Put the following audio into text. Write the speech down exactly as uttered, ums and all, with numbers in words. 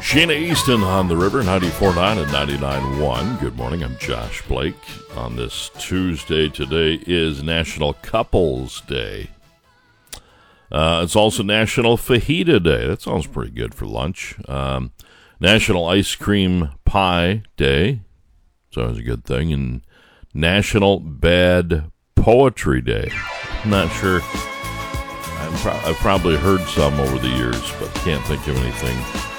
Sheena Easton on the river, ninety-four point nine and ninety-nine point one. Good morning, I'm Josh Blake. On this Tuesday, today is National Couples Day. Uh, it's also National Fajita Day. That sounds pretty good for lunch. Um, National Ice Cream Pie Day. It's always a good thing. And National Bad Poetry Day. I'm not sure. I'm pro- I've probably heard some over the years, but can't think of anything